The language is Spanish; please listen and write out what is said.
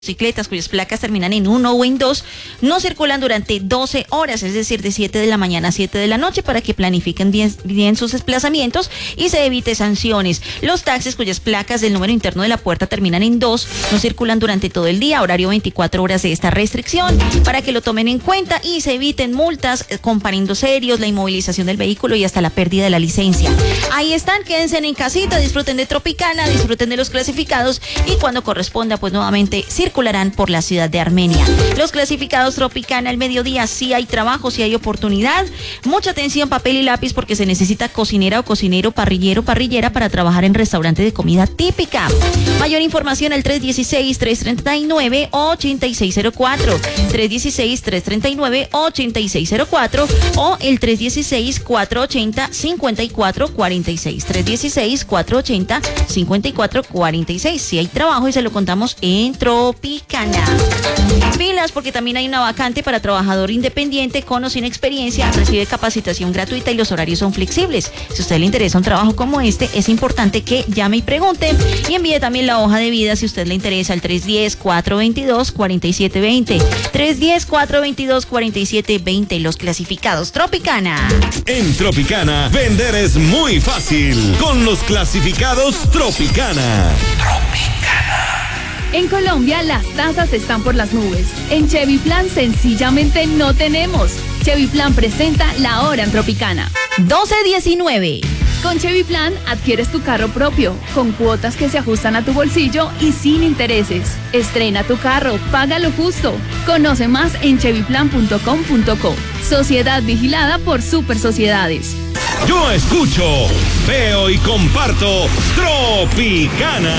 Bicicletas cuyas placas terminan en 1 o en 2 no circulan durante 12 horas, es decir, de 7 de la mañana a 7 de la noche, para que planifiquen bien sus desplazamientos y se evite sanciones. Los taxis cuyas placas del número interno de la puerta terminan en 2 no circulan durante todo el día, horario 24 horas de esta restricción, para que lo tomen en cuenta y se eviten multas, comparendos serios, la inmovilización del vehículo y hasta la pérdida de la licencia. Ahí están, quédense en casita, disfruten de Tropicana, disfruten de los clasificados y cuando corresponda, pues nuevamente circularán por la ciudad de Armenia. Los clasificados Tropicana al mediodía, sí hay trabajo, sí hay oportunidad. Mucha atención, papel y lápiz, porque se necesita cocinera o cocinero, parrillero, parrillera para trabajar en restaurante de comida típica. Mayor información al 316-339-8604, 316-339-8604 o el 316-480-5446, 316-480-5446. Sí hay trabajo y se lo contamos en Tropicana. Pilas, porque también hay una vacante para trabajador independiente con o sin experiencia, recibe capacitación gratuita y los horarios son flexibles. Si a usted le interesa un trabajo como este, es importante que llame y pregunte y envíe también la hoja de vida si a usted le interesa al 310-422-4720, 310-422-4720. Los clasificados Tropicana. En Tropicana, vender es muy fácil con los clasificados Tropicana. En Colombia las tasas están por las nubes. En Chevy Plan sencillamente no tenemos. Chevy Plan presenta La Hora en Tropicana. 1219. Con Chevy Plan adquieres tu carro propio, con cuotas que se ajustan a tu bolsillo y sin intereses. Estrena tu carro, paga lo justo. Conoce más en chevyplan.com.co. Sociedad vigilada por Super Sociedades. Yo escucho, veo y comparto Tropicana.